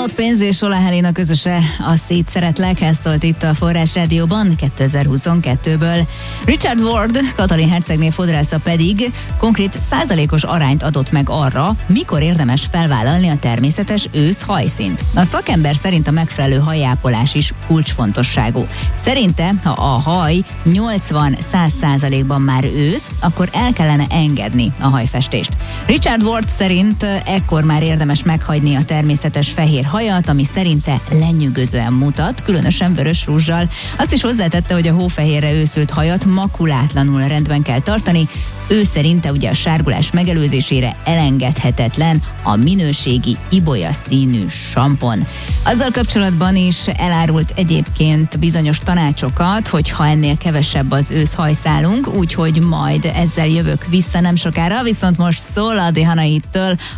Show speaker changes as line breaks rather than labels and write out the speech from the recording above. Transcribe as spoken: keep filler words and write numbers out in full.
Volt pénz és Ola Helena közöse, a Szét szeretlek, ezt szólt itt a Forrás Rádióban kétezer-huszonkettőből. Richard Ward, Katalin hercegné fodrásza pedig konkrét százalékos arányt adott meg arra, mikor érdemes felvállalni a természetes ősz hajszínt. A szakember szerint a megfelelő hajápolás is kulcsfontosságú. Szerinte, ha a haj nyolcvan-száz százalékban már ősz, akkor el kellene engedni a hajfestést. Richard Ward szerint ekkor már érdemes meghagyni a természetes fehér hajat, ami szerinte lenyűgözően mutat, különösen vörös rúzsal. Azt is hozzátette, hogy a hófehérre őszült hajat makulátlanul rendben kell tartani. Ő szerinte ugye a sárgulás megelőzésére elengedhetetlen a minőségi ibolya színű sampon. Azzal kapcsolatban is elárult egyébként bizonyos tanácsokat, hogy ha ennél kevesebb az ősz hajszálunk, úgyhogy majd ezzel jövök vissza nem sokára, viszont most szól Adi Hanaittől